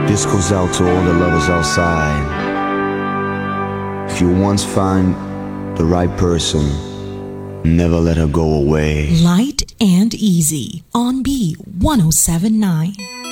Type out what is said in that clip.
This goes out to all the lovers outside. If you once find the right person, never let her go away. Light and Easy on B1079.